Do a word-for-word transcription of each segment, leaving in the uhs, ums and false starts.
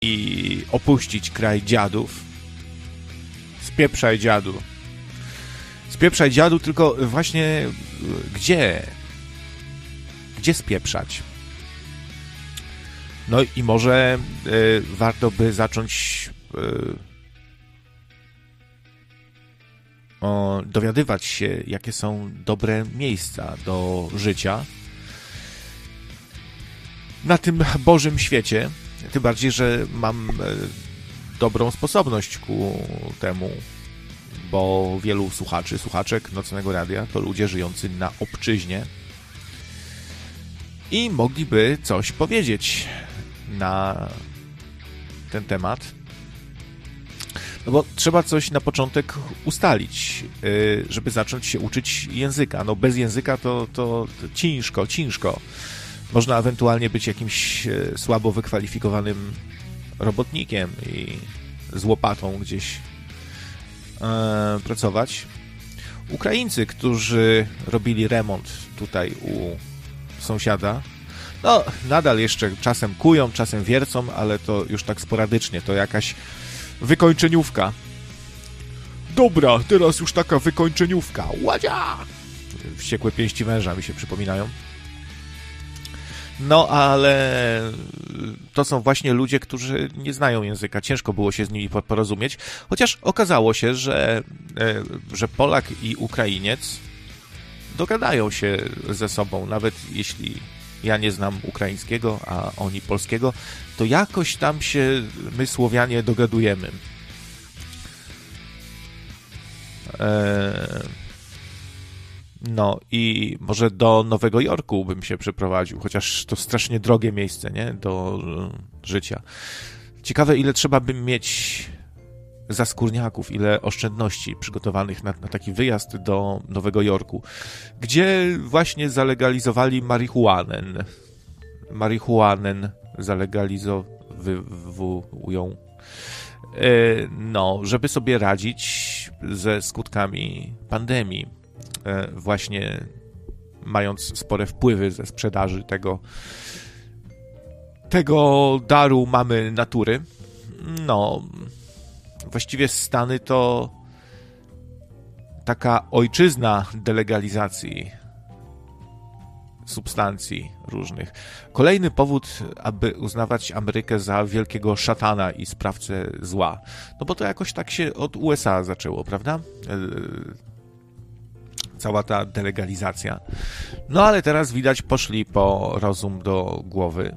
i opuścić kraj dziadów. Spieprzaj dziadu. Spieprzaj dziadu, tylko właśnie gdzie? Gdzie spieprzać? No i może y, warto by zacząć y, o, dowiadywać się, jakie są dobre miejsca do życia na tym Bożym świecie. Tym bardziej, że mam y, dobrą sposobność ku temu, bo wielu słuchaczy, słuchaczek Nocnego Radia to ludzie żyjący na obczyźnie i mogliby coś powiedzieć na ten temat. No bo trzeba coś na początek ustalić, żeby zacząć się uczyć języka. No bez języka to, to, to ciężko, ciężko. Można ewentualnie być jakimś słabo wykwalifikowanym robotnikiem i z łopatą gdzieś e, pracować. Ukraińcy, którzy robili remont tutaj u sąsiada, no nadal jeszcze czasem kują, czasem wiercą, ale to już tak sporadycznie, to jakaś wykończeniówka. Dobra, teraz już taka wykończeniówka. Ładzia! Wściekłe pięści węża mi się przypominają. No, ale to są właśnie ludzie, którzy nie znają języka. Ciężko było się z nimi porozumieć, chociaż okazało się, że, że Polak i Ukrainiec dogadają się ze sobą, nawet jeśli ja nie znam ukraińskiego, a oni polskiego, to jakoś tam się my Słowianie dogadujemy. Eee... No i może do Nowego Jorku bym się przeprowadził, chociaż to strasznie drogie miejsce, nie? Do życia. Ciekawe, ile trzeba by mieć zaskórniaków, ile oszczędności przygotowanych na, na taki wyjazd do Nowego Jorku, gdzie właśnie zalegalizowali marihuanę. Marihuanę zalegalizowują. No, żeby sobie radzić ze skutkami pandemii. Właśnie mając spore wpływy ze sprzedaży tego tego daru mamy natury. No, właściwie Stany to taka ojczyzna delegalizacji substancji różnych. Kolejny powód, aby uznawać Amerykę za wielkiego szatana i sprawcę zła. No bo to jakoś tak się od U S A zaczęło, prawda? Cała ta delegalizacja. No ale teraz widać, poszli po rozum do głowy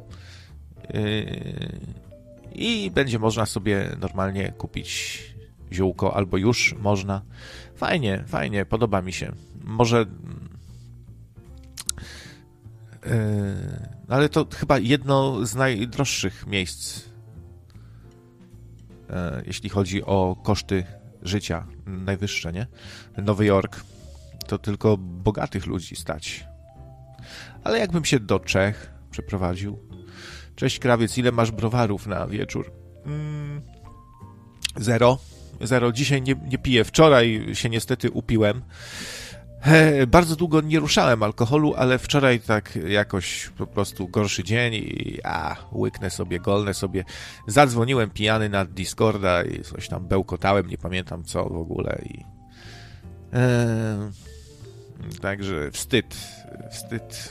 yy, i będzie można sobie normalnie kupić ziółko, albo już można. Fajnie, fajnie, podoba mi się. Może yy, ale to chyba jedno z najdroższych miejsc, yy, jeśli chodzi o koszty życia, najwyższe, nie? Nowy Jork. To tylko bogatych ludzi stać. Ale jakbym się do Czech przeprowadził. Cześć krawiec, ile masz browarów na wieczór? Mm, zero. Zero. Dzisiaj nie, nie piję. Wczoraj się niestety upiłem. He, bardzo długo nie ruszałem alkoholu, ale wczoraj tak jakoś po prostu gorszy dzień i a, łyknę sobie, golnę sobie. Zadzwoniłem pijany na Discorda i coś tam bełkotałem, nie pamiętam co w ogóle i... Eee, Także wstyd, wstyd.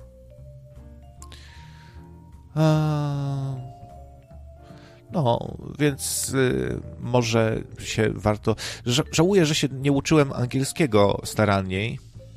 No, więc y, może się warto... Ża- żałuję, że się nie uczyłem angielskiego staranniej,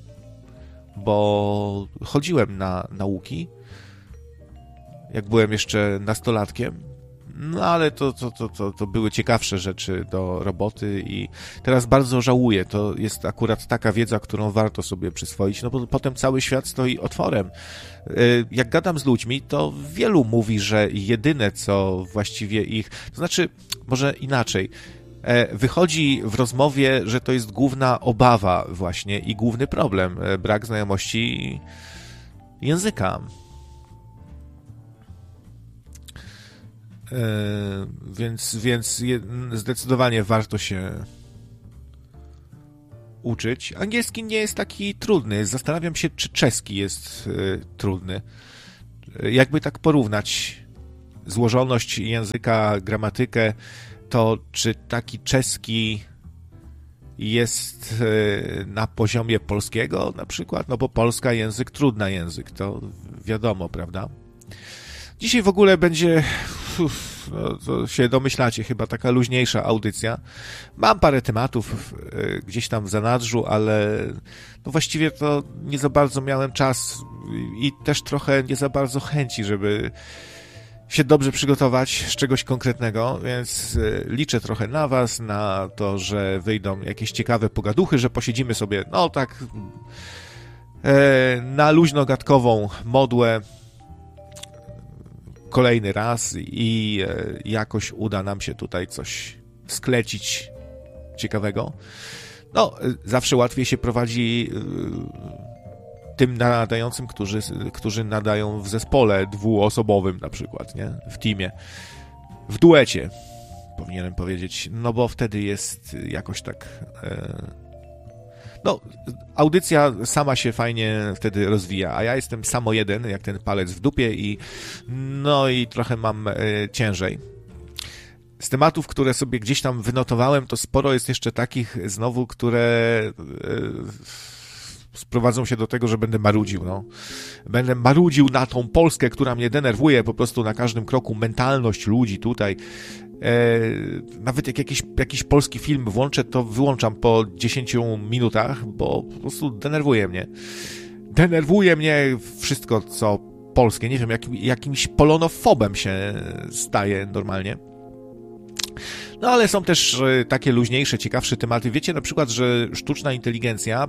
bo chodziłem na nauki, jak byłem jeszcze nastolatkiem. No ale to, to, to, to, to były ciekawsze rzeczy do roboty i teraz bardzo żałuję. To jest akurat taka wiedza, którą warto sobie przyswoić, no bo potem cały świat stoi otworem. Jak gadam z ludźmi, to wielu mówi, że jedyne co właściwie ich... To znaczy, może inaczej. Wychodzi w rozmowie, że to jest główna obawa właśnie i główny problem. Brak znajomości języka. Yy, więc, więc je, zdecydowanie warto się uczyć. Angielski nie jest taki trudny. Zastanawiam się, czy czeski jest yy, trudny. Jakby tak porównać złożoność języka, gramatykę, to czy taki czeski jest na poziomie polskiego na przykład? No bo Polska język, trudny język, to wiadomo, prawda? Dzisiaj w ogóle będzie, uf, no, to się domyślacie, chyba taka luźniejsza audycja. Mam parę tematów gdzieś tam w zanadrzu, ale no właściwie to nie za bardzo miałem czas i też trochę nie za bardzo chęci, żeby się dobrze przygotować z czegoś konkretnego, więc liczę trochę na was, na to, że wyjdą jakieś ciekawe pogaduchy, że posiedzimy sobie, no tak, na luźno-gadkową modłę kolejny raz i jakoś uda nam się tutaj coś sklecić ciekawego. No, zawsze łatwiej się prowadzi tym nadającym, którzy, którzy nadają w zespole dwuosobowym na przykład, nie? W teamie. W duecie, powinienem powiedzieć, no bo wtedy jest jakoś tak... E... No, audycja sama się fajnie wtedy rozwija, a ja jestem samo jeden, jak ten palec w dupie i no i trochę mam e, ciężej. Z tematów, które sobie gdzieś tam wynotowałem, to sporo jest jeszcze takich znowu, które e, sprowadzą się do tego, że będę marudził, no. Będę marudził na tą Polskę, która mnie denerwuje po prostu na każdym kroku, mentalność ludzi tutaj. E, nawet jak jakiś, jakiś polski film włączę, to wyłączam po dziesięciu minutach, bo po prostu denerwuje mnie. Denerwuje mnie wszystko, co polskie. Nie wiem, jakim, jakimś polonofobem się staje normalnie. No ale są też takie luźniejsze, ciekawsze tematy. Wiecie na przykład, że sztuczna inteligencja,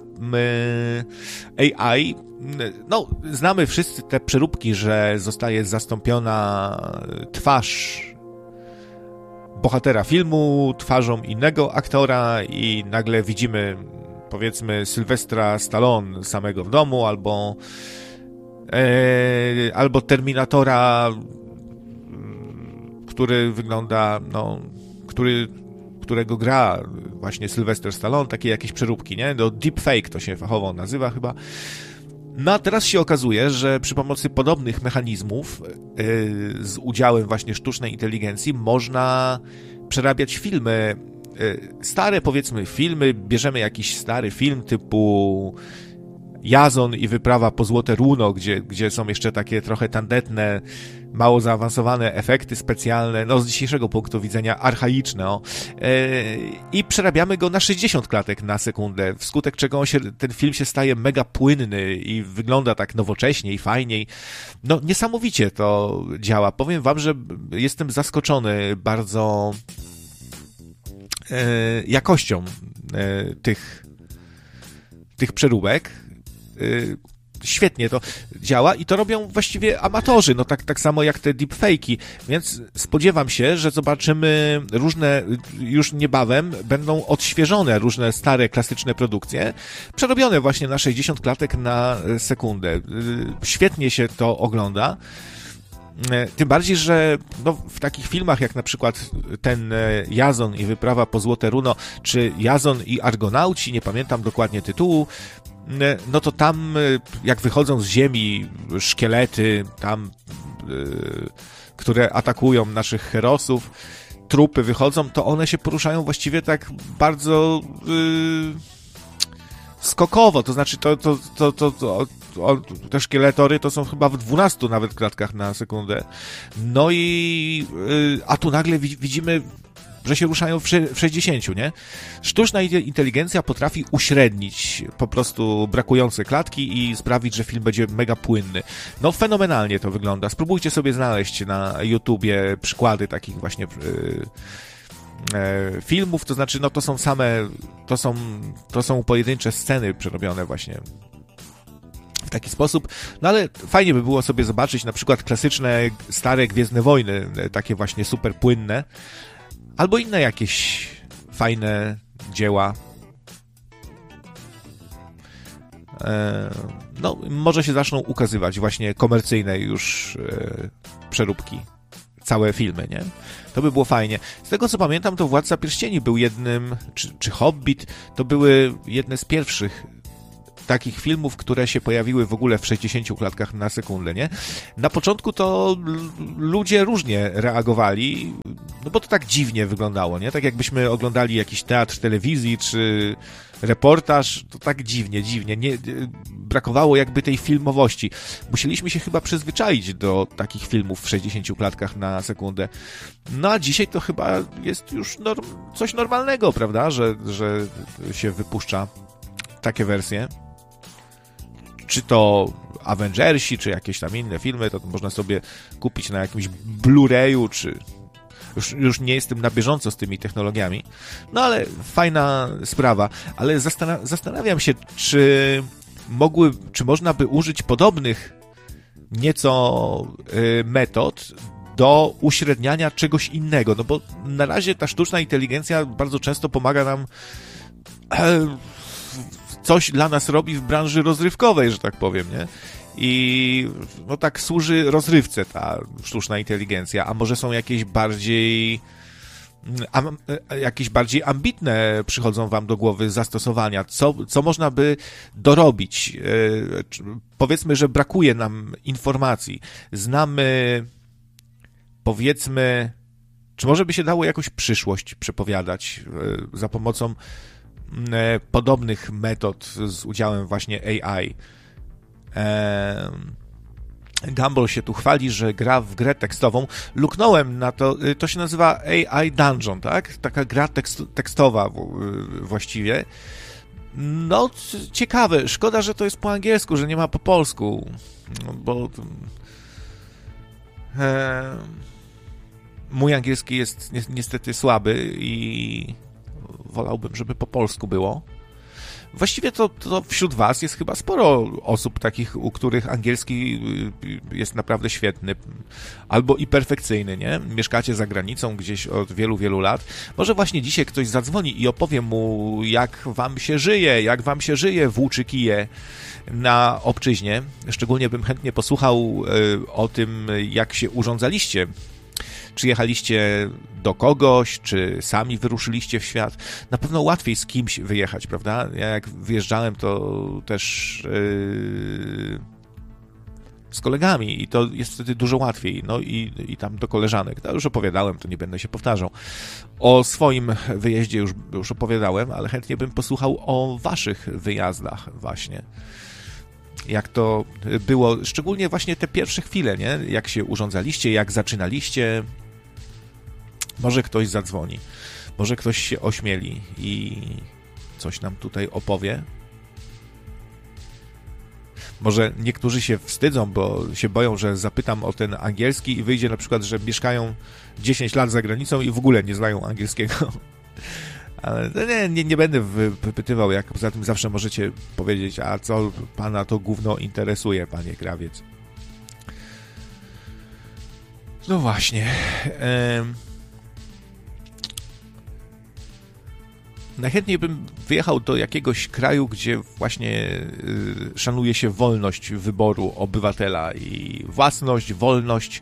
A I, no znamy wszyscy te przeróbki, że zostaje zastąpiona twarz bohatera filmu twarzą innego aktora i nagle widzimy, powiedzmy, Sylwestra Stallone samego w domu, albo e, albo Terminatora, który wygląda, no, który, którego gra właśnie Sylwester Stallone, takie jakieś przeróbki, nie? No, deepfake to się fachowo nazywa chyba. No a teraz się okazuje, że przy pomocy podobnych mechanizmów yy, z udziałem właśnie sztucznej inteligencji można przerabiać filmy, yy, stare powiedzmy filmy, bierzemy jakiś stary film typu Jazon i wyprawa po Złote Runo, gdzie, gdzie są jeszcze takie trochę tandetne, mało zaawansowane efekty specjalne, no z dzisiejszego punktu widzenia archaiczne, o, yy, i przerabiamy go na sześćdziesiąt klatek na sekundę, wskutek czego on się, ten film się staje mega płynny i wygląda tak nowocześnie i fajniej. No niesamowicie to działa. Powiem wam, że jestem zaskoczony bardzo yy, jakością yy, tych, tych przeróbek. Yy, Świetnie to działa i to robią właściwie amatorzy, no tak, tak samo jak te deepfake'i, więc spodziewam się, że zobaczymy różne, już niebawem będą odświeżone różne stare, klasyczne produkcje, przerobione właśnie na sześćdziesiąt klatek na sekundę. Świetnie się to ogląda. Tym bardziej, że no, w takich filmach jak na przykład ten Jazon i wyprawa po Złote Runo, czy Jazon i Argonauci, nie pamiętam dokładnie tytułu, no to tam jak wychodzą z ziemi szkielety, tam, yy, które atakują naszych herosów, trupy wychodzą, to one się poruszają właściwie tak bardzo yy, skokowo, to znaczy to, to, to, to, to, to te szkieletory to są chyba w dwunastu nawet klatkach na sekundę. No i yy, a tu nagle widzimy, że się ruszają w sześćdziesięciu, nie? Sztuczna inteligencja potrafi uśrednić po prostu brakujące klatki i sprawić, że film będzie mega płynny. No fenomenalnie to wygląda. Spróbujcie sobie znaleźć na YouTubie przykłady takich właśnie yy, yy, filmów, to znaczy no to są same, to są, to są pojedyncze sceny przerobione właśnie w taki sposób, no ale fajnie by było sobie zobaczyć na przykład klasyczne, stare Gwiezdne Wojny, takie właśnie super płynne, albo inne jakieś fajne dzieła. No, może się zaczną ukazywać właśnie komercyjne już przeróbki, całe filmy, nie? To by było fajnie. Z tego co pamiętam, to Władca Pierścieni był jednym, czy, czy Hobbit, to były jedne z pierwszych takich filmów, które się pojawiły w ogóle w sześćdziesięciu klatkach na sekundę, nie? Na początku to ludzie różnie reagowali, no bo to tak dziwnie wyglądało, nie? Tak jakbyśmy oglądali jakiś teatr telewizji, czy reportaż, to tak dziwnie, dziwnie. Nie, brakowało jakby tej filmowości. Musieliśmy się chyba przyzwyczaić do takich filmów w sześćdziesięciu klatkach na sekundę. No a dzisiaj to chyba jest już norm, coś normalnego, prawda? Że, że się wypuszcza takie wersje. Czy to Avengersi, czy jakieś tam inne filmy, to można sobie kupić na jakimś Blu-rayu, czy... Już, już nie jestem na bieżąco z tymi technologiami. No ale fajna sprawa. Ale zastan- zastanawiam się, czy mogły, czy można by użyć podobnych nieco y, metod do uśredniania czegoś innego. No bo na razie ta sztuczna inteligencja bardzo często pomaga nam e, coś dla nas robi w branży rozrywkowej, że tak powiem, nie? I no tak służy rozrywce ta sztuczna inteligencja, a może są jakieś bardziej am, jakieś bardziej ambitne przychodzą wam do głowy zastosowania, co, co można by dorobić. Yy, powiedzmy, że brakuje nam informacji. Znamy, powiedzmy, czy może by się dało jakąś przyszłość przepowiadać yy, za pomocą yy, podobnych metod z udziałem właśnie A I. Gumball się tu chwali, że gra w grę tekstową. Luknąłem na to, to się nazywa A I Dungeon, tak? Taka gra tekst, tekstowa właściwie. No, ciekawe. Szkoda, że to jest po angielsku, że nie ma po polsku. No, bo e, mój angielski jest ni- niestety słaby i wolałbym, żeby po polsku było. Właściwie to, to wśród was jest chyba sporo osób takich, u których angielski jest naprawdę świetny albo i perfekcyjny, nie? Mieszkacie za granicą gdzieś od wielu, wielu lat. Może właśnie dzisiaj ktoś zadzwoni i opowie mu, jak wam się żyje, jak wam się żyje włóczy kije na obczyźnie. Szczególnie bym chętnie posłuchał o tym, jak się urządzaliście. Czy jechaliście do kogoś, czy sami wyruszyliście w świat? Na pewno łatwiej z kimś wyjechać, prawda? Ja jak wyjeżdżałem, to też yy, z kolegami i to jest wtedy dużo łatwiej. No i, i tam do koleżanek. To już opowiadałem, to nie będę się powtarzał. O swoim wyjeździe już, już opowiadałem, ale chętnie bym posłuchał o waszych wyjazdach właśnie. Jak to było, szczególnie właśnie te pierwsze chwile, nie? Jak się urządzaliście, jak zaczynaliście. Może ktoś zadzwoni, może ktoś się ośmieli i coś nam tutaj opowie. Może niektórzy się wstydzą, bo się boją, że zapytam o ten angielski i wyjdzie na przykład, że mieszkają dziesięć lat za granicą i w ogóle nie znają angielskiego. Ale nie, nie, nie będę wypytywał, jak poza tym zawsze możecie powiedzieć, a co pana to gówno interesuje, panie krawiec. No właśnie. Ehm. Najchętniej bym wyjechał do jakiegoś kraju, gdzie właśnie y, szanuje się wolność wyboru obywatela i własność, wolność,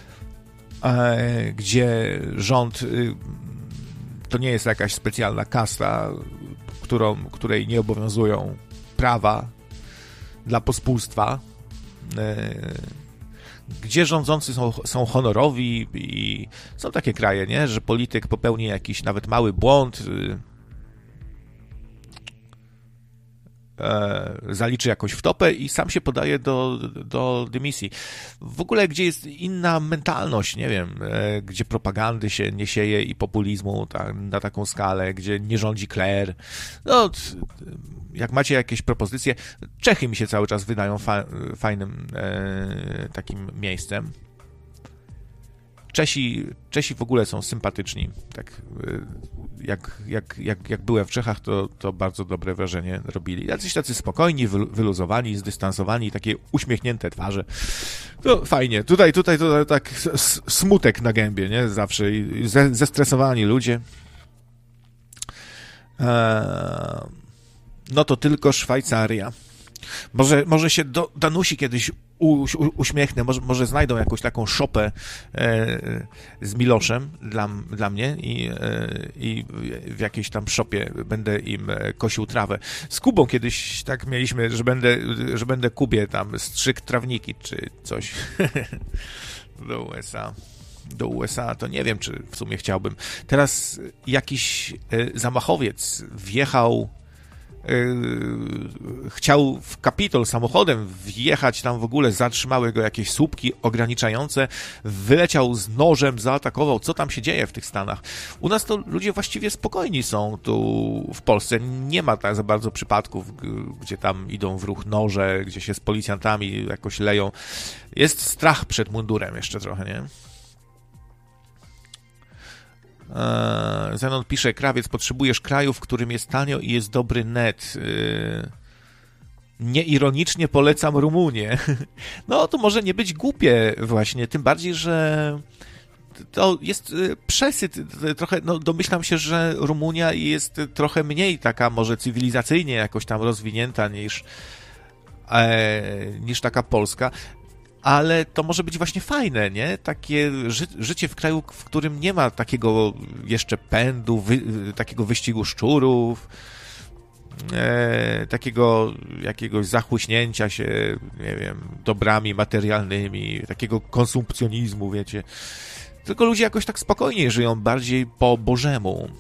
y, gdzie rząd y, to nie jest jakaś specjalna kasta, którą, której nie obowiązują prawa dla pospólstwa, gdzie rządzący są, są honorowi i są takie kraje, nie? Że polityk popełni jakiś nawet mały błąd, zaliczy jakąś wtopę i sam się podaje do, do dymisji. W ogóle gdzie jest inna mentalność, nie wiem, gdzie propagandy się nie sieje i populizmu ta, na taką skalę, gdzie nie rządzi kler. No, jak macie jakieś propozycje, Czechy mi się cały czas wydają fa- fajnym e, takim miejscem. Czesi, Czesi w ogóle są sympatyczni. Tak, jak, jak, jak, jak byłem w Czechach, to, to bardzo dobre wrażenie robili. Jacyś tacy spokojni, wyluzowani, zdystansowani, takie uśmiechnięte twarze. To fajnie. Tutaj, tutaj, tutaj tak smutek na gębie, nie? Zawsze. I ze, zestresowani ludzie. Eee, no to tylko Szwajcaria. Może, może się do Danusi kiedyś u, u, uśmiechnę, może, może znajdą jakąś taką szopę e, z Miloszem dla, dla mnie i, e, i w jakiejś tam szopie będę im kosił trawę. Z Kubą kiedyś tak mieliśmy, że będę, że będę Kubie tam strzyk trawniki czy coś do U S A. Do U S A, to nie wiem, czy w sumie chciałbym. Teraz jakiś e, zamachowiec wjechał Yy, chciał w Kapitol samochodem wjechać, tam w ogóle zatrzymały go jakieś słupki ograniczające, wyleciał z nożem, zaatakował. Co tam się dzieje w tych Stanach? U nas to ludzie właściwie spokojni są tu w Polsce. Nie ma tak za bardzo przypadków, gdzie tam idą w ruch noże, gdzie się z policjantami jakoś leją. Jest strach przed mundurem jeszcze trochę, nie? Zenon pisze, Krawiec, potrzebujesz kraju, w którym jest tanio i jest dobry net. Nieironicznie polecam Rumunię. No, to może nie być głupie właśnie, tym bardziej, że to jest przesyt trochę, no domyślam się, że Rumunia jest trochę mniej taka może cywilizacyjnie jakoś tam rozwinięta niż, e, niż taka Polska. Ale to może być właśnie fajne, nie? Takie ży- życie w kraju, w którym nie ma takiego jeszcze pędu, wy- takiego wyścigu szczurów, e, takiego jakiegoś zachłyśnięcia się, nie wiem, dobrami materialnymi, takiego konsumpcjonizmu, wiecie. Tylko ludzie jakoś tak spokojniej żyją, bardziej po Bożemu.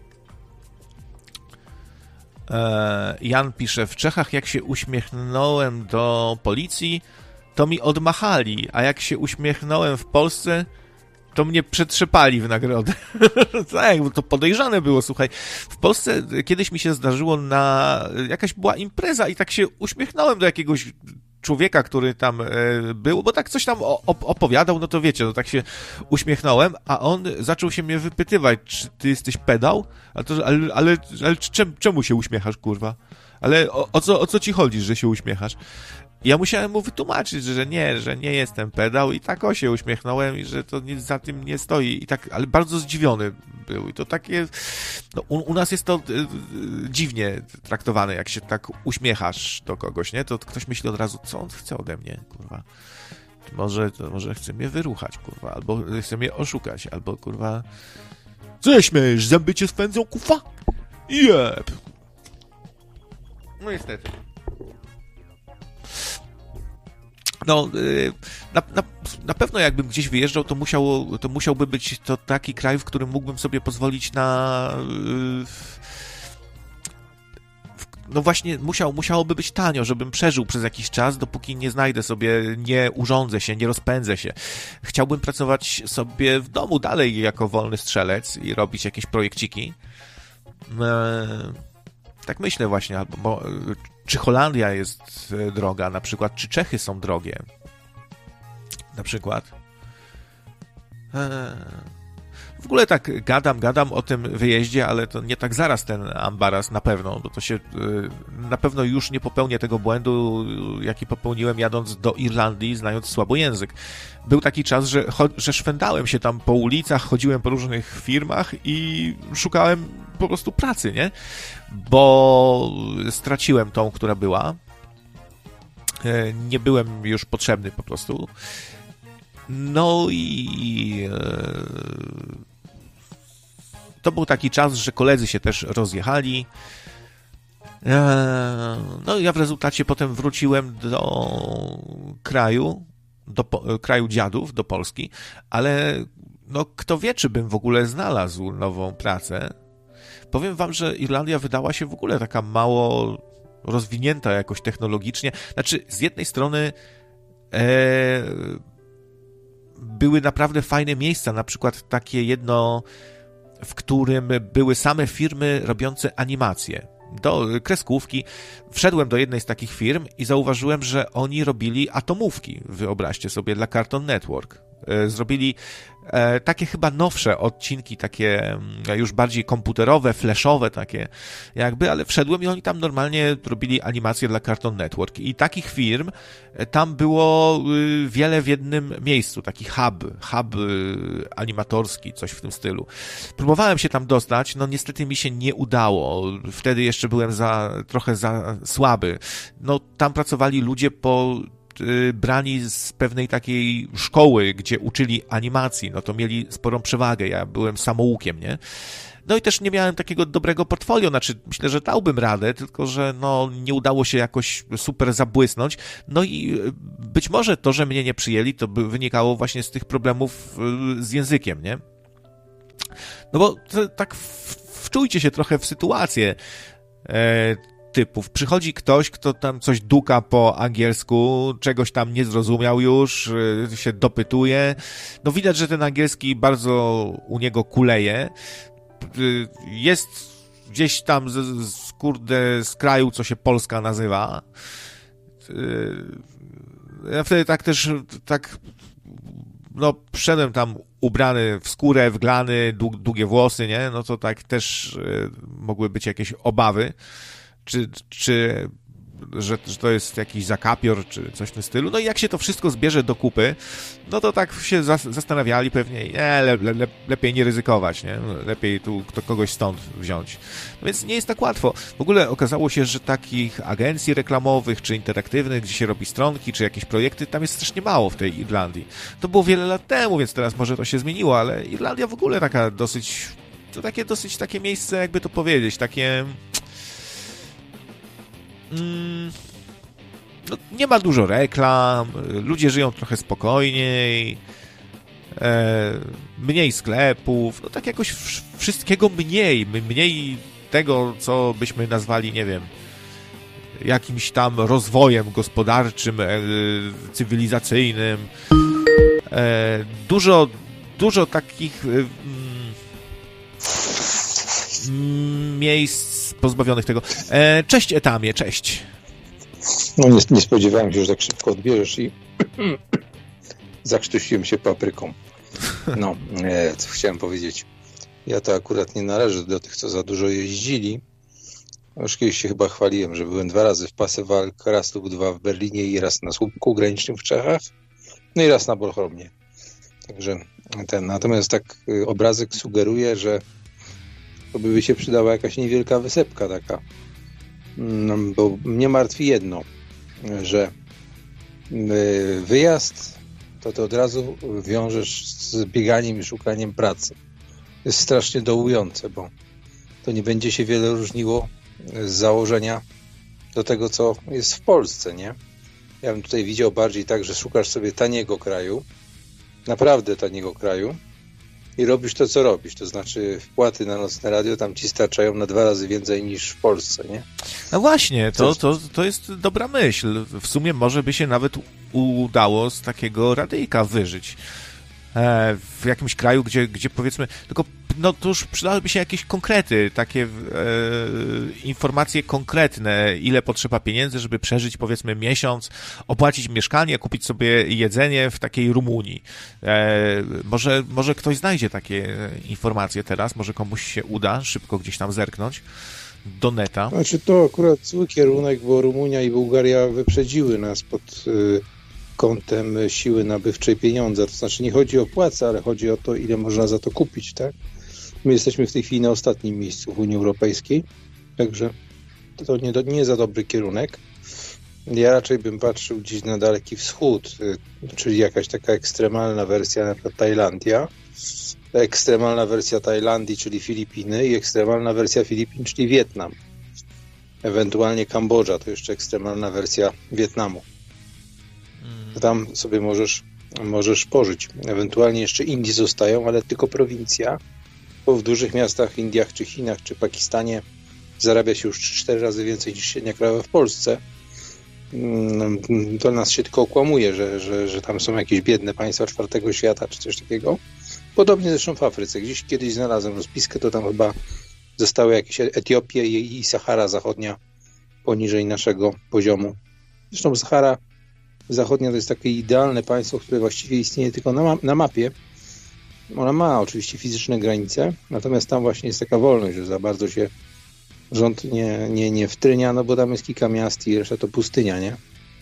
E, Jan pisze, w Czechach jak się uśmiechnąłem do policji, to mi odmachali, a jak się uśmiechnąłem w Polsce, to mnie przetrzepali w nagrodę. Tak, bo to podejrzane było, słuchaj. W Polsce kiedyś mi się zdarzyło na... Jakaś była impreza i tak się uśmiechnąłem do jakiegoś człowieka, który tam e, był, bo tak coś tam op- opowiadał, no to wiecie, no tak się uśmiechnąłem, a on zaczął się mnie wypytywać, czy ty jesteś pedał? A to, ale, ale, ale czem, czemu się uśmiechasz, kurwa? Ale o, o, co, o co ci chodzi, że się uśmiechasz? Ja musiałem mu wytłumaczyć, że nie, że nie jestem pedał i tak o się uśmiechnąłem i że to nie, za tym nie stoi. I tak, ale bardzo zdziwiony był. I to takie, no, u, u nas jest to y, y, dziwnie traktowane, jak się tak uśmiechasz do kogoś, nie? To ktoś myśli od razu, co on chce ode mnie, kurwa. Może, to może chce mnie wyruchać, kurwa, albo chce mnie oszukać, albo, kurwa, co się śmiejesz, zęby cię swędzą, kufa? Jeb! No niestety. No, na, na, na pewno jakbym gdzieś wyjeżdżał, to, musiało, to musiałby być to taki kraj, w którym mógłbym sobie pozwolić na... No właśnie, musiał, musiałoby być tanio, żebym przeżył przez jakiś czas, dopóki nie znajdę sobie, nie urządzę się, nie rozpędzę się. Chciałbym pracować sobie w domu dalej jako wolny strzelec i robić jakieś projekciki. Tak myślę właśnie, albo... Bo, czy Holandia jest droga, na przykład, czy Czechy są drogie, na przykład. W ogóle tak gadam, gadam o tym wyjeździe, ale to nie tak zaraz ten ambaras na pewno, bo to się na pewno już nie popełnię tego błędu, jaki popełniłem jadąc do Irlandii, znając słabo język. Był taki czas, że, że szwendałem się tam po ulicach, chodziłem po różnych firmach i szukałem po prostu pracy, nie? Bo straciłem tą, która była. Nie byłem już potrzebny po prostu. No i to był taki czas, że koledzy się też rozjechali. No i ja w rezultacie potem wróciłem do kraju, do po, kraju dziadów, do Polski, ale no kto wie, czy bym w ogóle znalazł nową pracę. Powiem wam, że Irlandia wydała się w ogóle taka mało rozwinięta jakoś technologicznie. Znaczy, z jednej strony e, były naprawdę fajne miejsca, na przykład takie jedno, w którym były same firmy robiące animacje, do kreskówki. Wszedłem do jednej z takich firm i zauważyłem, że oni robili atomówki, wyobraźcie sobie, dla Cartoon Network. Zrobili e, takie chyba nowsze odcinki, takie już bardziej komputerowe, flashowe takie jakby, ale wszedłem i oni tam normalnie robili animacje dla Cartoon Network i takich firm tam było wiele w jednym miejscu, taki hub, hub animatorski, coś w tym stylu. Próbowałem się tam dostać, no niestety mi się nie udało. Wtedy jeszcze byłem za, trochę za słaby. No tam pracowali ludzie po brani z pewnej takiej szkoły, gdzie uczyli animacji, no to mieli sporą przewagę. Ja byłem samoukiem, nie? No i też nie miałem takiego dobrego portfolio, znaczy myślę, że dałbym radę, tylko że no nie udało się jakoś super zabłysnąć. No i być może to, że mnie nie przyjęli, to by wynikało właśnie z tych problemów z językiem, nie? No bo to, tak wczujcie się trochę w sytuację e, typów. Przychodzi ktoś, kto tam coś duka po angielsku, czegoś tam nie zrozumiał już, e, się dopytuje. No widać, że ten angielski bardzo u niego kuleje. Jest gdzieś tam z, z, kurde, z kraju, co się Polska nazywa. Ja wtedy tak też, tak, no, wszedłem tam ubrany w skórę, w glany, dług, długie włosy, nie? No to tak też y, mogły być jakieś obawy, czy, czy że, że to jest jakiś zakapior, czy coś w tym stylu. No i jak się to wszystko zbierze do kupy, no to tak się zas- zastanawiali pewnie, nie, le, le, lepiej nie ryzykować, nie? Lepiej tu kto, kogoś stąd wziąć. No więc nie jest tak łatwo. W ogóle okazało się, że takich agencji reklamowych, czy interaktywnych, gdzie się robi stronki, czy jakieś projekty, tam jest strasznie mało w tej Irlandii. To było wiele lat temu, więc teraz może to się zmieniło, ale Irlandia w ogóle taka dosyć, to takie dosyć takie miejsce, jakby to powiedzieć, takie... No, nie ma dużo reklam, ludzie żyją trochę spokojniej, e, mniej sklepów, no tak jakoś wszystkiego mniej, mniej tego, co byśmy nazwali, nie wiem, jakimś tam rozwojem gospodarczym, e, cywilizacyjnym. E, dużo, dużo takich e, m, miejsc pozbawionych tego. E, cześć Etamie, cześć. No nie, nie spodziewałem się, że tak szybko odbierzesz i zakrztusiłem się papryką. No, e, co chciałem powiedzieć. Ja to akurat nie należę do tych, co za dużo jeździli. Już kiedyś się chyba chwaliłem, że byłem dwa razy w Pasewalk, raz lub dwa w Berlinie i raz na słupku granicznym w Czechach, no i raz na Bolchromie. Także ten, natomiast tak y, obrazek sugeruje, że to by się przydała jakaś niewielka wysepka taka. No, bo mnie martwi jedno, że y, wyjazd to ty od razu wiążesz z bieganiem i szukaniem pracy. Jest strasznie dołujące, bo to nie będzie się wiele różniło z założenia do tego, co jest w Polsce, nie? Ja bym tutaj widział bardziej tak, że szukasz sobie taniego kraju, naprawdę taniego kraju i robisz to, co robisz. To znaczy wpłaty na nocne radio tam ci starczają na dwa razy więcej niż w Polsce, nie? No właśnie, to, to, to jest dobra myśl. W sumie może by się nawet udało z takiego radyjka wyżyć. E, w jakimś kraju, gdzie, gdzie powiedzmy, tylko no to już przydałyby się jakieś konkrety, takie e, informacje konkretne, ile potrzeba pieniędzy, żeby przeżyć powiedzmy miesiąc, opłacić mieszkanie, kupić sobie jedzenie w takiej Rumunii. E, może, może ktoś znajdzie takie informacje teraz, może komuś się uda szybko gdzieś tam zerknąć do neta. Znaczy to akurat zły kierunek, bo Rumunia i Bułgaria wyprzedziły nas pod y, kątem siły nabywczej pieniądza. To znaczy nie chodzi o płacę, ale chodzi o to, ile można za to kupić, tak? My jesteśmy w tej chwili na ostatnim miejscu w Unii Europejskiej, także to nie, do, nie za dobry kierunek. Ja raczej bym patrzył gdzieś na Daleki Wschód, y, czyli jakaś taka ekstremalna wersja, na przykład Tajlandia, ekstremalna wersja Tajlandii, czyli Filipiny i ekstremalna wersja Filipin, czyli Wietnam. Ewentualnie Kambodża, to jeszcze ekstremalna wersja Wietnamu. Tam sobie możesz, możesz pożyć. Ewentualnie jeszcze Indie zostają, ale tylko prowincja, bo w dużych miastach, Indiach, czy Chinach, czy Pakistanie zarabia się już trzy cztery razy więcej niż średnia krajowa w Polsce. To nas się tylko okłamuje, że, że, że tam są jakieś biedne państwa czwartego świata, czy coś takiego. Podobnie zresztą w Afryce. Gdzieś kiedyś znalazłem rozpiskę, to tam chyba zostały jakieś Etiopie i, i Sahara Zachodnia poniżej naszego poziomu. Zresztą Sahara Zachodnia to jest takie idealne państwo, które właściwie istnieje tylko na, ma- na mapie, Ona ma oczywiście fizyczne granice, natomiast tam właśnie jest taka wolność, że za bardzo się rząd nie, nie, nie wtrynia, no bo tam jest kilka miast i reszta to pustynia, nie?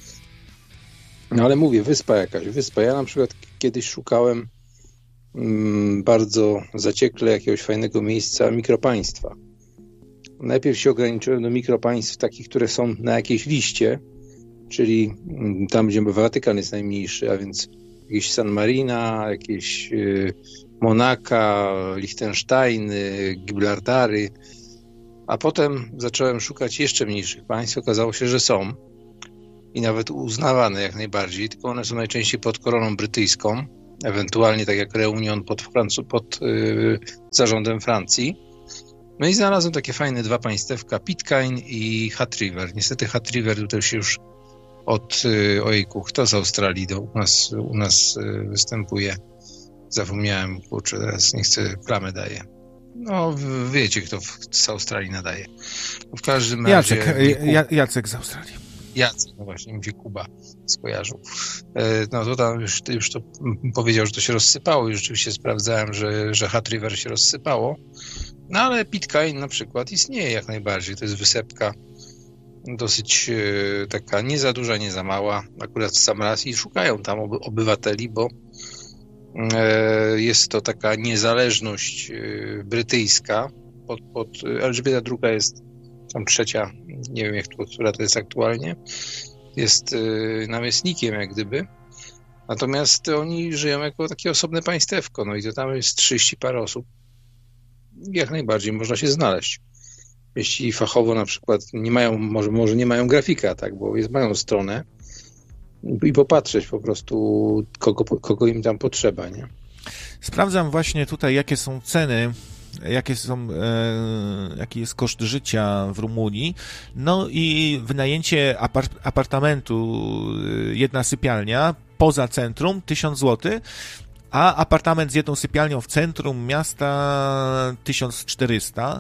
No ale mówię, wyspa jakaś, wyspa. Ja na przykład kiedyś szukałem mm, bardzo zaciekle jakiegoś fajnego miejsca mikropaństwa. Najpierw się ograniczyłem do mikropaństw takich, które są na jakiejś liście, czyli mm, tam, gdzie Watykan jest najmniejszy, a więc jakieś San Marina, jakieś y, Monaka, Liechtensteiny, Gibraltary, a potem zacząłem szukać jeszcze mniejszych państw. Okazało się, że są i nawet uznawane jak najbardziej, tylko one są najczęściej pod koroną brytyjską, ewentualnie tak jak Reunion pod, Francu- pod yy, zarządem Francji. No i znalazłem takie fajne dwa państewka, Pitcairn i Hat River. Niestety Hat River tutaj się już od, yy, ojejku, kto z Australii do, u nas, u nas yy, występuje? Zapomniałem, kurczę, teraz nie chcę, plamę daję. No, wiecie, kto w, z Australii nadaje. W każdym razie... Jacek, Jacek z Australii. Jacek, no właśnie, mi się Kuba skojarzył. No to tam już, już to powiedział, że to się rozsypało i rzeczywiście sprawdzałem, że, że Hat River się rozsypało. No ale Pitcairn na przykład istnieje jak najbardziej. To jest wysepka dosyć e, taka nie za duża, nie za mała. Akurat w sam raz i szukają tam oby, obywateli, bo e, jest to taka niezależność e, brytyjska. Pod, pod, Elżbieta druga jest tam trzecia, nie wiem jak, która to jest aktualnie, jest y, namiestnikiem jak gdyby, natomiast oni żyją jako takie osobne państewko, no i to tam jest trzydzieści parę osób, jak najbardziej można się znaleźć. Jeśli fachowo na przykład nie mają, może, może nie mają grafika, tak, bo jest, mają stronę i popatrzeć po prostu, kogo, kogo im tam potrzeba, nie? Sprawdzam właśnie tutaj, jakie są ceny, jakie są, e, jaki jest koszt życia w Rumunii. No i wynajęcie apart- apartamentu, jedna sypialnia poza centrum, tysiąc złotych, a apartament z jedną sypialnią w centrum miasta tysiąc czterysta.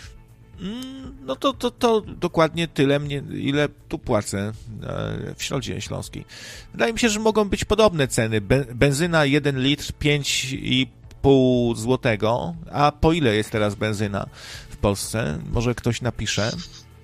No to, to, to dokładnie tyle, mnie, ile tu płacę w Środzie Śląskiej. Wydaje mi się, że mogą być podobne ceny. Benzyna jeden litr pięć i pół złotego, a po ile jest teraz benzyna w Polsce? Może ktoś napisze.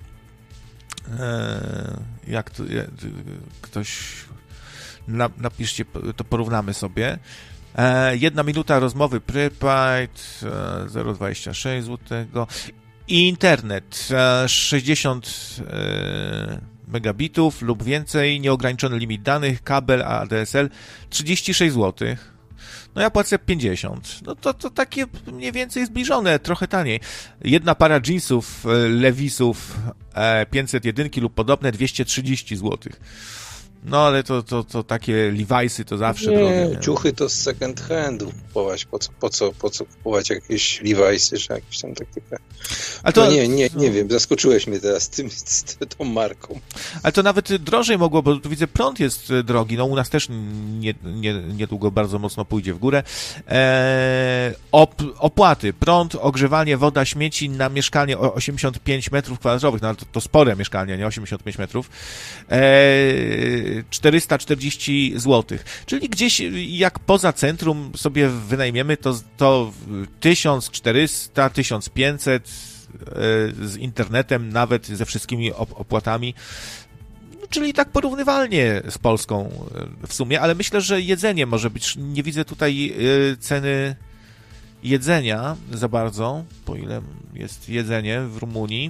Jak to, ktoś napiszcie, to porównamy sobie. Jedna minuta rozmowy prepaid zero przecinek dwadzieścia sześć złotego. I internet sześćdziesiąt megabitów lub więcej, nieograniczony limit danych, kabel A D S L trzydzieści sześć złotych. No ja płacę pięćdziesiąt. No to, to takie mniej więcej zbliżone, trochę taniej. Jedna para jeansów Levisów pięćset jeden lub podobne dwieście trzydzieści złotych. No ale to, to, to takie Levi'sy to zawsze nie, drogie. Nie? Ciuchy to z second handu kupować. Po co, po co, po co kupować jakieś Levi'sy, czy jakieś tam takie... Ale to, no nie, nie, nie wiem, zaskoczyłeś mnie teraz tym, z tą marką. Ale to nawet drożej mogło, bo tu widzę, prąd jest drogi, no u nas też nie, nie, niedługo bardzo mocno pójdzie w górę. Eee, op, opłaty, prąd, ogrzewanie, woda, śmieci na mieszkanie o osiemdziesiąt pięć metrów kwadratowych, no to, to spore mieszkanie, nie osiemdziesiąt pięć metrów. Eee, czterysta czterdzieści złotych, czyli gdzieś jak poza centrum sobie wynajmiemy, to, to tysiąc czterysta, tysiąc pięćset z internetem, nawet ze wszystkimi opłatami, czyli tak porównywalnie z Polską w sumie, ale myślę, że jedzenie może być, nie widzę tutaj ceny jedzenia za bardzo, po ile jest jedzenie w Rumunii.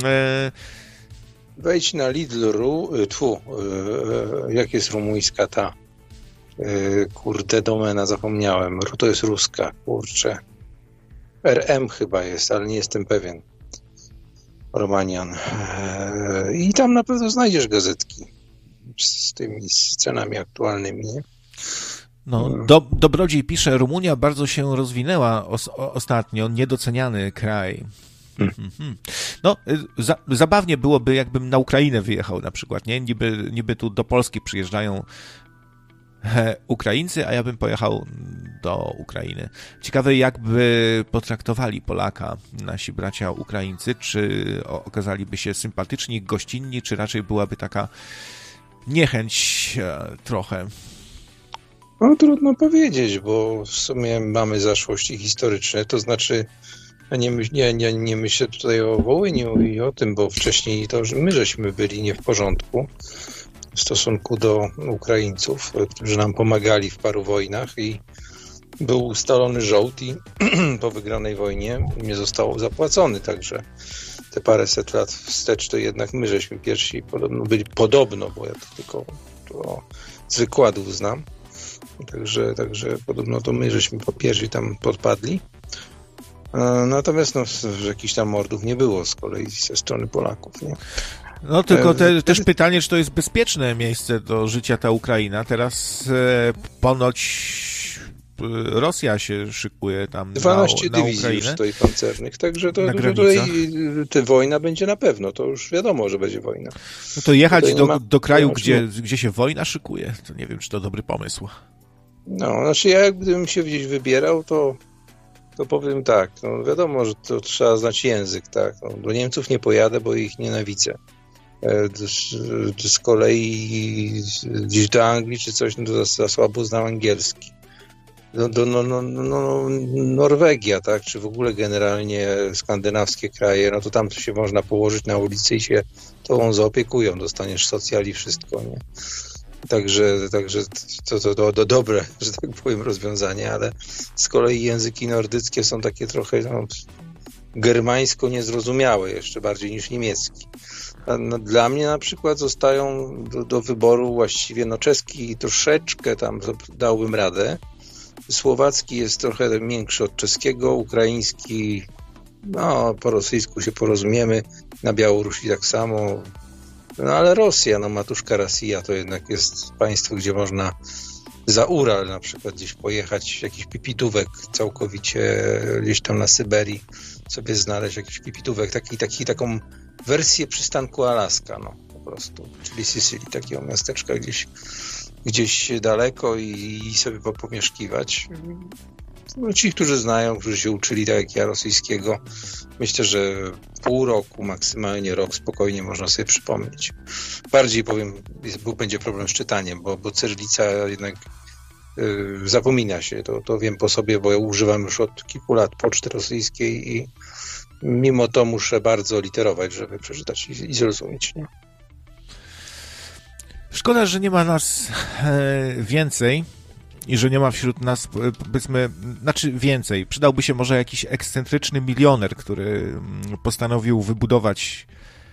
Wejdź na Lidl.ru, tfu, jak jest rumuńska ta, kurde, domena, zapomniałem, to jest ruska, kurczę. R M chyba jest, ale nie jestem pewien. Romanian. I tam na pewno znajdziesz gazetki z tymi cenami aktualnymi, nie? No, do, Dobrodziej pisze, Rumunia bardzo się rozwinęła os, o, ostatnio, niedoceniany kraj. Hmm. No, za, zabawnie byłoby, jakbym na Ukrainę wyjechał na przykład, nie? Niby, niby tu do Polski przyjeżdżają Ukraińcy, a ja bym pojechał do Ukrainy. Ciekawe, jakby potraktowali Polaka nasi bracia Ukraińcy, czy okazaliby się sympatyczni, gościnni, czy raczej byłaby taka niechęć trochę. No trudno powiedzieć, bo w sumie mamy zaszłości historyczne, to znaczy ja nie, myśl, nie, nie, nie myślę tutaj o Wołyniu i o tym, bo wcześniej to, że my żeśmy byli nie w porządku w stosunku do Ukraińców, którzy nam pomagali w paru wojnach i był ustalony żołd i po wygranej wojnie nie został zapłacony, także te paręset lat wstecz to jednak my żeśmy pierwsi podobno byli, podobno, bo ja to tylko to z wykładów znam, także, także podobno to my żeśmy po pierwsi tam podpadli. Natomiast no, jakichś tam mordów nie było z kolei ze strony Polaków, nie? No tylko te, też pytanie, czy to jest bezpieczne miejsce do życia ta Ukraina. Teraz e, ponoć Rosja się szykuje tam dwanaście na, na dywizji Ukrainę. już stoi pancernych, także to, to tutaj te wojna będzie na pewno, to już wiadomo, że będzie wojna. No to jechać do, ma, do kraju, gdzie, gdzie się wojna szykuje, to nie wiem, czy to dobry pomysł. No, znaczy ja gdybym się gdzieś wybierał, to to powiem tak, no wiadomo, że to trzeba znać język, tak. No, do Niemców nie pojadę, bo ich nienawidzę. Z, z kolei gdzieś do Anglii czy coś, no to za, za słabo znam angielski. Do, do, no, no, no, Norwegia, tak, czy w ogóle generalnie skandynawskie kraje, no to tam się można położyć na ulicy i się tobą zaopiekują, dostaniesz socjal i wszystko, nie? Także, także to, to, to, to dobre, że tak powiem, rozwiązanie, ale z kolei języki nordyckie są takie trochę no, germańsko niezrozumiałe, jeszcze bardziej niż niemiecki. A, no, dla mnie na przykład zostają do, do wyboru właściwie no, czeski troszeczkę tam dałbym radę. Słowacki jest trochę większy od czeskiego, ukraiński, no po rosyjsku się porozumiemy, na Białorusi tak samo. No ale Rosja, no Matuszka Rosja to jednak jest państwo, gdzie można za Ural na przykład gdzieś pojechać, jakiś pipitówek całkowicie gdzieś tam na Syberii sobie znaleźć jakiś pipitówek, taki, taki, taką wersję przystanku Alaska, no po prostu, czyli Sicily, takiego miasteczka gdzieś, gdzieś daleko i, i sobie pomieszkiwać. No, ci, którzy znają, którzy się uczyli tak jak ja rosyjskiego, myślę, że pół roku, maksymalnie rok spokojnie można sobie przypomnieć. Bardziej powiem, jest, będzie problem z czytaniem, bo, bo cyrylica jednak yy, zapomina się. To, to wiem po sobie, bo ja używam już od kilku lat poczty rosyjskiej i mimo to muszę bardzo literować, żeby przeczytać i, i zrozumieć. Nie? Szkoda, że nie ma nas e, więcej. I że nie ma wśród nas, powiedzmy, znaczy więcej. Przydałby się może jakiś ekscentryczny milioner, który postanowił wybudować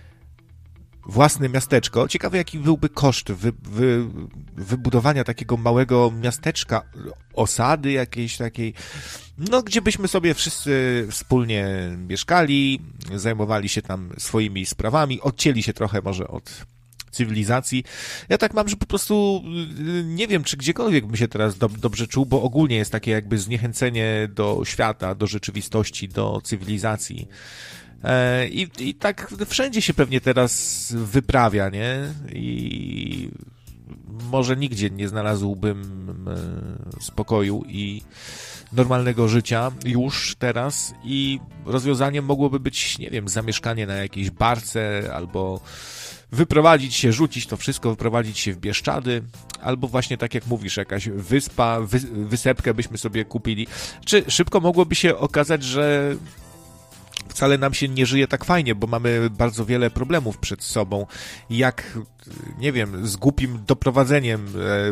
własne miasteczko. Ciekawe, jaki byłby koszt wy, wy, wybudowania takiego małego miasteczka, osady jakiejś takiej, no gdzie byśmy sobie wszyscy wspólnie mieszkali, zajmowali się tam swoimi sprawami, odcięli się trochę może od cywilizacji. Ja tak mam, że po prostu nie wiem, czy gdziekolwiek bym się teraz do, dobrze czuł, bo ogólnie jest takie jakby zniechęcenie do świata, do rzeczywistości, do cywilizacji. E, i, I tak wszędzie się pewnie teraz wyprawia, nie? I może nigdzie nie znalazłbym spokoju i normalnego życia już teraz i rozwiązaniem mogłoby być, nie wiem, zamieszkanie na jakiejś barce albo wyprowadzić się, rzucić to wszystko, wyprowadzić się w Bieszczady, albo właśnie tak jak mówisz, jakaś wyspa, wy, wysepkę byśmy sobie kupili. Czy szybko mogłoby się okazać, że wcale nam się nie żyje tak fajnie, bo mamy bardzo wiele problemów przed sobą. Jak, nie wiem, z głupim doprowadzeniem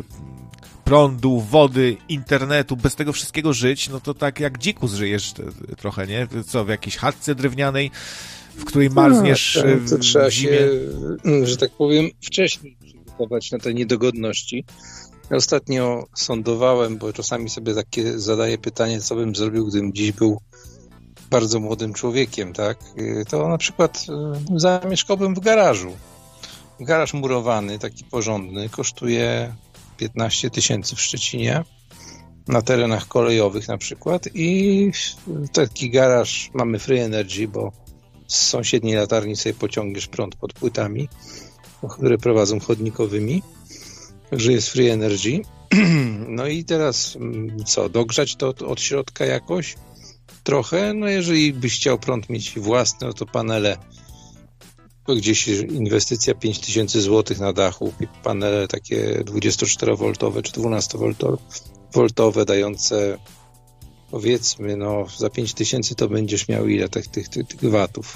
e, prądu, wody, internetu, bez tego wszystkiego żyć, no to tak jak dzikus żyjesz trochę, nie? Co, w jakiejś chatce drewnianej, w której marzniesz no, to, to w trzeba zimie. się, że tak powiem, wcześniej przygotować na te niedogodności. Ja ostatnio sądowałem, bo czasami sobie takie zadaję pytanie, co bym zrobił, gdybym dziś był bardzo młodym człowiekiem, tak? To na przykład zamieszkałbym w garażu. Garaż murowany, taki porządny, kosztuje piętnaście tysięcy w Szczecinie, na terenach kolejowych na przykład i taki garaż mamy free energy, bo z sąsiedniej latarni sobie pociągniesz prąd pod płytami, które prowadzą chodnikowymi. Także jest free energy. No i teraz co, dogrzać to od środka jakoś? Trochę. No jeżeli byś chciał prąd mieć własny, no to panele To gdzieś inwestycja pięć tysięcy złotych na dachu, panele takie dwudziestoczterowoltowe czy dwunastowoltowe dające, powiedzmy, no za pięć tysięcy to będziesz miał ile tych, tych, tych, tych watów?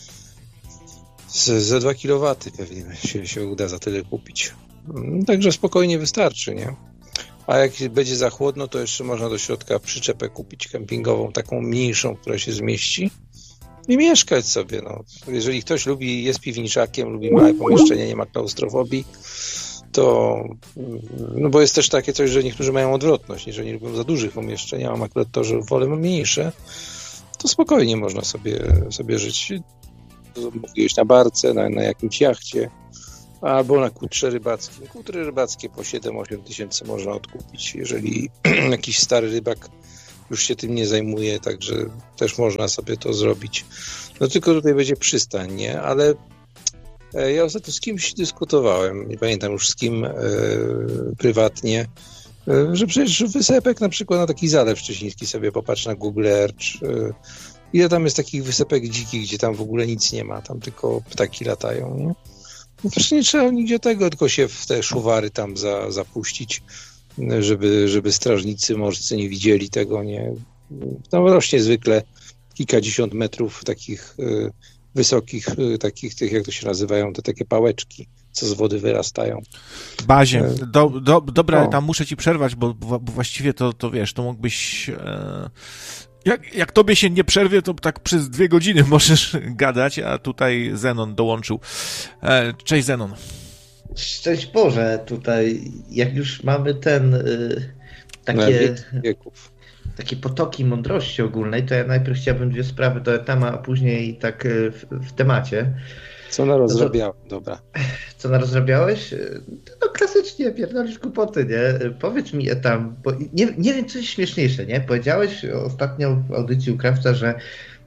Ze dwa kilowaty pewnie się, się uda za tyle kupić. Także spokojnie wystarczy, nie? A jak będzie za chłodno, to jeszcze można do środka przyczepę kupić kempingową, taką mniejszą, która się zmieści i mieszkać sobie. No. Jeżeli ktoś lubi, jest piwniczakiem, lubi małe pomieszczenie, nie ma klaustrofobii, to, no bo jest też takie coś, że niektórzy mają odwrotność, że nie lubią za dużych pomieszczeń, a mam akurat to, że wolę mniejsze, to spokojnie można sobie, sobie żyć. Mówiłeś na barce, na, na jakimś jachcie, albo na kutrze rybackim. Kutry rybackie po siedem osiem tysięcy można odkupić, jeżeli jakiś stary rybak już się tym nie zajmuje, także też można sobie to zrobić. No tylko tutaj będzie przystań, nie? Ale ja ostatnio z kimś dyskutowałem, nie pamiętam już z kim e, prywatnie, e, że przecież wysepek na przykład na taki Zalew Szczeciński sobie popatrz na Google Earth, e, ile tam jest takich wysepek dzikich, gdzie tam w ogóle nic nie ma, tam tylko ptaki latają, nie? No przecież nie trzeba nigdzie tego, tylko się w te szuwary tam za, zapuścić, żeby, żeby strażnicy morscy nie widzieli tego, nie? Tam rośnie zwykle kilkadziesiąt metrów takich y, wysokich, y, takich, tych, jak to się nazywają, te takie pałeczki, co z wody wyrastają. Bazie. Do, do, dobra, no. Tam muszę ci przerwać, bo, bo właściwie to, to wiesz, to mógłbyś... E... Jak, jak tobie się nie przerwie, to tak przez dwie godziny możesz gadać, a tutaj Zenon dołączył. E, cześć Zenon. Szczęść Boże, tutaj jak już mamy ten y, takie, takie potoki mądrości ogólnej, to ja najpierw chciałbym dwie sprawy do etama, a później tak w, w temacie. Co narozrabiałem, no dobra. Co narozrabiałeś? No klasycznie, pierdolisz głupoty, nie? Powiedz mi tam, bo nie, nie wiem, co jest śmieszniejsze, nie? Powiedziałeś ostatnio w audycji u Krawca, że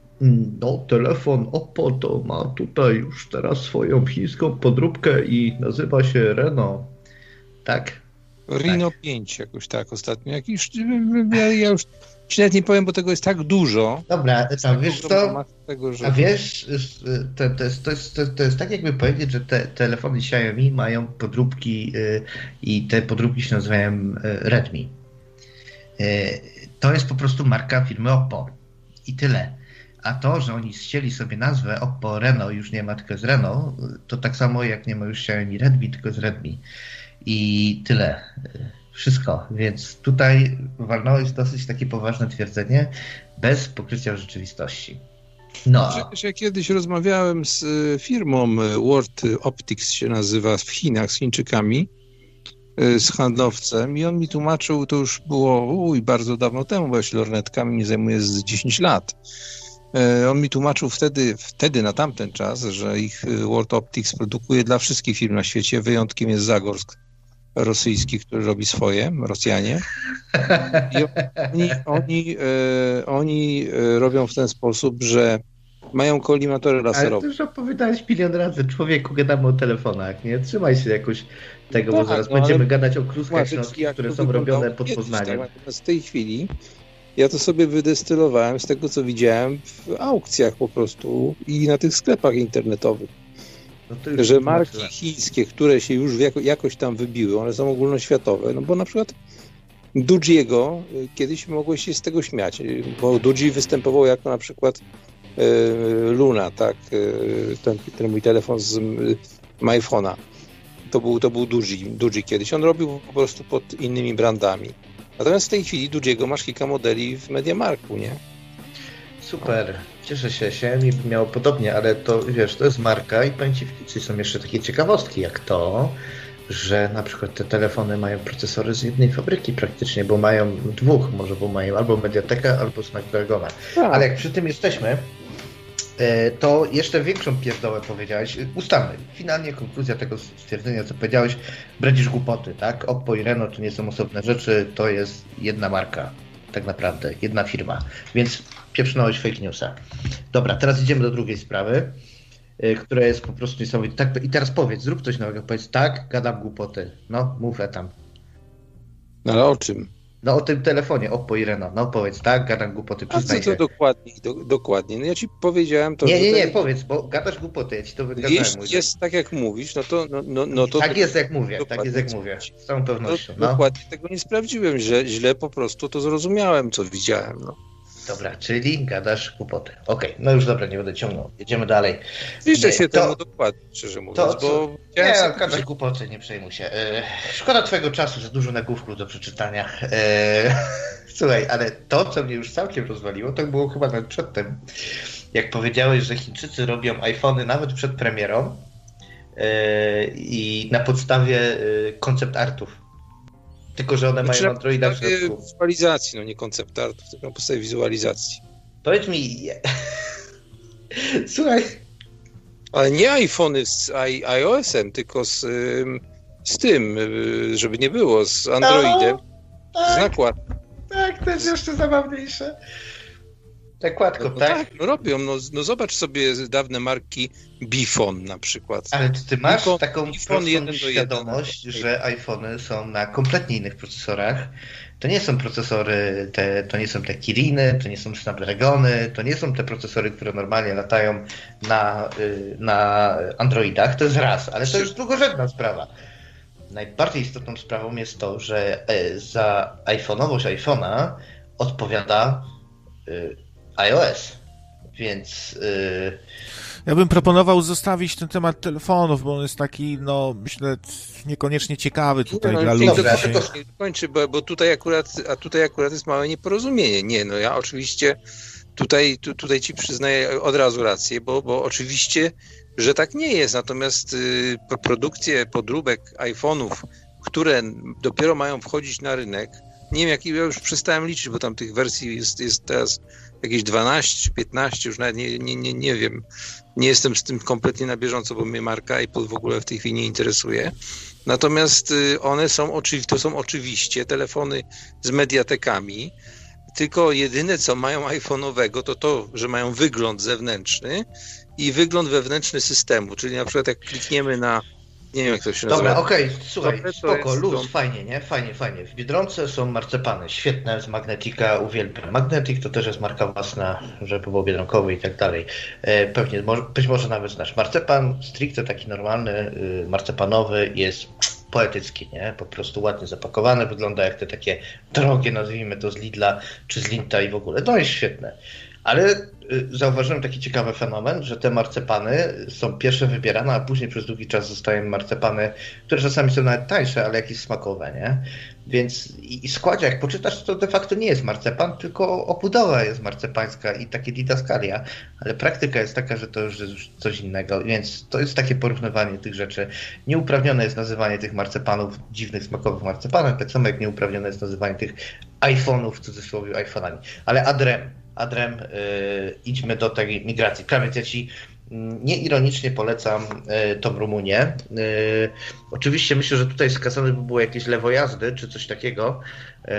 no telefon Oppo to ma tutaj już teraz swoją chińską podróbkę i nazywa się Reno, tak? Reno tak. pięć jakoś tak ostatnio. Jakiś, ja, ja już ci nawet nie powiem, bo tego jest tak dużo. Dobra, tam wiesz co, tego, że... a wiesz, to, to, jest, to, jest, to, to jest tak jakby powiedzieć, że te telefony Xiaomi mają podróbki yy, i te podróbki się nazywają yy, Redmi. Yy, to jest po prostu marka firmy Oppo i tyle. A to, że oni ścięli sobie nazwę Oppo Reno, już nie ma tylko z Reno, to tak samo jak nie ma już Xiaomi Redmi, tylko z Redmi. I tyle. Wszystko. Więc tutaj walnąłeś dosyć takie poważne twierdzenie bez pokrycia rzeczywistości. No. Przecież ja kiedyś rozmawiałem z firmą World Optics, się nazywa, w Chinach, z Chińczykami, z handlowcem i on mi tłumaczył, to już było uj, bardzo dawno temu, bo ja się lornetkami nie zajmuję z dziesięć lat. On mi tłumaczył wtedy, wtedy na tamten czas, że ich World Optics produkuje dla wszystkich firm na świecie. Wyjątkiem jest Zagorsk rosyjski, który robi swoje, Rosjanie. I oni, oni, e, oni robią w ten sposób, że mają kolimatory laserowe. Ale to już opowiadałeś milion razy. Człowieku, gadamy o telefonach, nie? Trzymaj się jakoś tego, tak, bo zaraz no, będziemy gadać o kluskach śląskich, które są robione pod Poznaniem. Tak, w tej chwili ja to sobie wydestylowałem z tego, co widziałem w aukcjach po prostu i na tych sklepach internetowych. No że marki chińskie, które się już jako, jakoś tam wybiły, one są ogólnoświatowe, no bo na przykład Dujiego kiedyś mogłeś się z tego śmiać, bo Duji występował jako na przykład e, Luna, tak, e, ten, ten mój telefon z iPhone'a. To był, to był Duji, Duji kiedyś. On robił po prostu pod innymi brandami. Natomiast w tej chwili Dujiego masz kilka modeli w MediaMarktu, nie? Super, cieszę się, Xiaomi by miało podobnie, ale to wiesz, to jest marka i powiem ci, w są jeszcze takie ciekawostki jak to, że na przykład te telefony mają procesory z jednej fabryki praktycznie, bo mają dwóch, może bo mają albo Mediateka, albo Snapdragona. Tak. Ale jak przy tym jesteśmy, to jeszcze większą pierdołę powiedziałeś. Ustalmy. Finalnie konkluzja tego stwierdzenia, co powiedziałeś, bredzisz głupoty, tak? Oppo i Reno to nie są osobne rzeczy, to jest jedna marka. Tak naprawdę, jedna firma. Więc pieprznąłeś fake newsa. Dobra, teraz idziemy do drugiej sprawy, yy, która jest po prostu niesamowita. Tak, i teraz powiedz, zrób coś nowego. Powiedz, tak, gadam głupoty. No, mów tam. No ale o czym? No o tym telefonie, Oppo i Reno. No powiedz, tak? Gadam głupoty, przyznaj A co to się. dokładnie, do, dokładnie? No ja ci powiedziałem to, Nie, że nie, nie, ten- powiedz, bo gadasz głupoty, ja ci to wykazałem. jeśli mój jest tak jak mówisz, no to... No, no, no to tak jest jak mówię, tak dokładnie jest jak co mówię. chodzi. Z całą pewnością. No, No. dokładnie tego nie sprawdziłem, że źle po prostu to zrozumiałem, co widziałem. No. Dobra, czyli gadasz głupoty. Okej, no już dobra, nie będę ciągnął. Jedziemy dalej. Liczę Nie, się to- temu dokładnie, szczerze mówiąc, to co- bo... Nie, chciałem sobie no, gadasz głupoty, nie przejmuj się. E, szkoda twojego czasu, za dużo nagłówków do przeczytania. E, słuchaj, ale to, co mnie już całkiem rozwaliło, to było chyba nawet przedtem. Jak powiedziałeś, że Chińczycy robią iPhony nawet przed premierą e, i na podstawie e, koncept artów. Tylko, że one Znaczy, mają na Androida w podstawie środku. wizualizacji, no nie koncept artów, tylko na podstawie wizualizacji. Powiedz mi... Słuchaj, Ale nie iPhony z i- iOS-em, tylko z, ym, z tym, y, żeby nie było, z Androidem, z tak, nakładką. tak, to jest jeszcze zabawniejsze. Nakładką, No, tak? tak, no robią. No, no zobacz sobie dawne marki Bifon na przykład. Ale ty, ty masz iPhone- taką iPhone prostą jeden do jeden. świadomość, że iPhony są na kompletnie innych procesorach. To nie są procesory, te, to nie są te Kiriny, to nie są Snapdragony, to nie są te procesory, które normalnie latają na, y, na Androidach. To jest raz, ale to już drugorzędna sprawa. Najbardziej istotną sprawą jest to, że e, za iPhone'owość iPhone'a odpowiada y, iOS. Więc y, Ja bym proponował zostawić ten temat telefonów, bo on jest taki, no, myślę, niekoniecznie ciekawy tutaj no, dla nie, ludzi. dobra, dzisiaj. to- Nie kończy, bo, bo tutaj akurat, a tutaj akurat jest małe nieporozumienie. Nie, no ja oczywiście tutaj, tu, tutaj ci przyznaję od razu rację, bo, bo oczywiście, że tak nie jest. Natomiast y, produkcje podróbek iPhone'ów, które dopiero mają wchodzić na rynek, nie wiem, jaki ja już przestałem liczyć, bo tam tych wersji jest, jest teraz jakieś dwanaście czy piętnaście, już nawet nie, nie, nie, nie wiem. Nie jestem z tym kompletnie na bieżąco, bo mnie marka Apple w ogóle w tej chwili nie interesuje. Natomiast y, one są, oczywi- to są oczywiście telefony z mediatekami, tylko jedyne, co mają iPhone'owego, to to, że mają wygląd zewnętrzny i wygląd wewnętrzny systemu, czyli na przykład jak klikniemy na, nie wiem jak to się nazywa. Dobra, okej, słuchaj, Dobre to spoko, jest luz, to- fajnie, nie? Fajnie, fajnie. W Biedronce są marcepany, świetne, z Magnetika, uwielbiam. Magnetic to też jest marka własna, żeby było biedronkowy i tak dalej. E, pewnie, może, być może nawet znasz. Marcepan stricte taki normalny, y, marcepanowy jest poetycki, nie? Po prostu ładnie zapakowany, wygląda jak te takie drogie, nazwijmy to z Lidla czy z Linta i w ogóle. To jest świetne. Ale y, zauważyłem taki ciekawy fenomen, że te marcepany są pierwsze wybierane, a później przez długi czas zostają marcepany, które czasami są nawet tańsze, ale jakieś smakowe, nie? Więc i, i składzie, jak poczytasz, to de facto nie jest marcepan, tylko obudowa jest marcepańska i takie didaskalia, ale praktyka jest taka, że to już jest coś innego, więc to jest takie porównywanie tych rzeczy. Nieuprawnione jest nazywanie tych marcepanów, dziwnych smakowych marcepanów, tak samo jak nieuprawnione jest nazywanie tych iPhone'ów w cudzysłowie iPhone'ami. Ale adrem, adrem, yy, idźmy do tej migracji. Krawiec, ja ci nieironicznie polecam y, tą Rumunię. Y, oczywiście myślę, że tutaj skazane by było jakieś lewo jazdy czy coś takiego, y,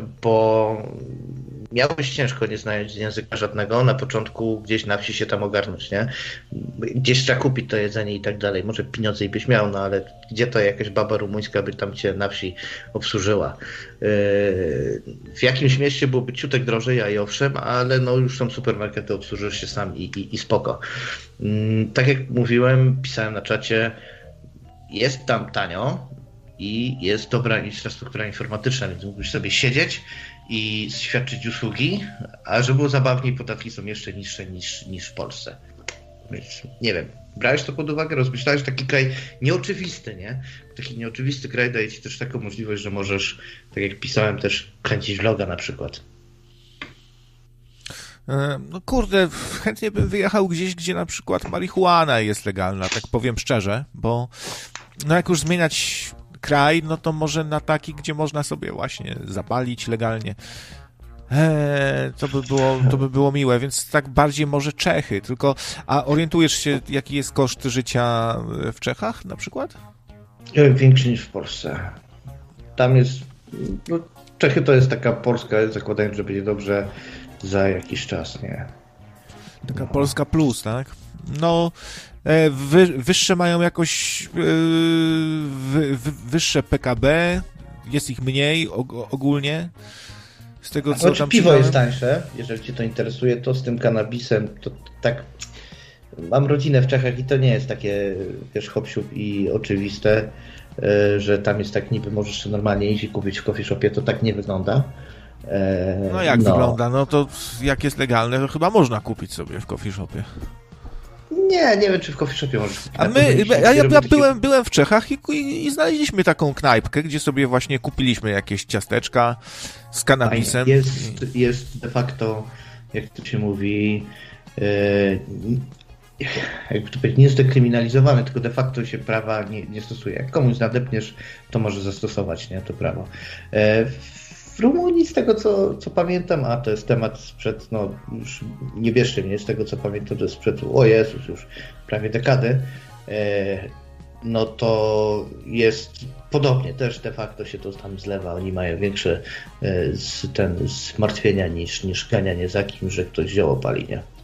bo miałbyś ciężko nie znając języka żadnego, na początku gdzieś na wsi się tam ogarnąć, nie? Gdzieś trzeba kupić to jedzenie i tak dalej. Może pieniądze i byś miał, no ale gdzie to jakaś baba rumuńska by tam cię na wsi obsłużyła. Y, w jakimś mieście byłoby ciutek drożej, a i owszem, ale no już są supermarkety, obsłużysz się sam i, i, i spoko. Tak jak mówiłem, pisałem na czacie, jest tam tanio i jest dobra infrastruktura informatyczna, więc mógłbyś sobie siedzieć i świadczyć usługi, a żeby było zabawniej, podatki są jeszcze niższe niż, niż w Polsce. Więc nie wiem, brałeś to pod uwagę, rozmyślałeś, taki kraj nieoczywisty, nie? Taki nieoczywisty kraj daje ci też taką możliwość, że możesz, tak jak pisałem, też kręcić vloga na przykład. No kurde, chętnie bym wyjechał gdzieś, gdzie na przykład marihuana jest legalna, tak powiem szczerze, bo no jak już zmieniać kraj, no to może na taki, gdzie można sobie właśnie zapalić legalnie. Eee, to by było, to by było miłe, więc tak bardziej może Czechy, tylko, a orientujesz się, jaki jest koszt życia w Czechach na przykład? Większy niż w Polsce. Tam jest, no, Czechy to jest taka Polska, zakładając, że będzie dobrze za jakiś czas, nie? Taka Polska plus, tak? No, wy, wyższe mają jakoś yy, wy, wy, wyższe P K B, jest ich mniej ogólnie. Z tego, co znaczy, tam piwo czytałem. jest tańsze, jeżeli cię to interesuje, to z tym kanabisem, to tak... Mam rodzinę w Czechach i to nie jest takie, wiesz, hop-siup i oczywiste, że tam jest tak niby możesz normalnie iść i kupić w coffee shopie, to tak nie wygląda. No jak no. wygląda? No to jak jest legalne, to chyba można kupić sobie w coffee shopie. Nie, nie wiem, czy w coffee shopie możesz kupić. A my, ja, ja, ja byłem, byłem w Czechach i, i, i znaleźliśmy taką knajpkę, gdzie sobie właśnie kupiliśmy jakieś ciasteczka z kanabisem. Jest, jest de facto, jak to się mówi, yy, jakby to powiedzieć, nie jest dekryminalizowany, tylko de facto się prawa nie, nie stosuje. Jak komuś nadepniesz, to może zastosować, nie, to prawo. Yy, W Rumunii, z tego co, co pamiętam, a to jest temat sprzed, no już nie bierzcie mnie, z tego co pamiętam, to jest sprzed, o Jezus, już prawie dekady, no to jest podobnie, też de facto się to tam zlewa, oni mają większe ten zmartwienia niż, niż ganianie za kim, że ktoś zioło pali, nie?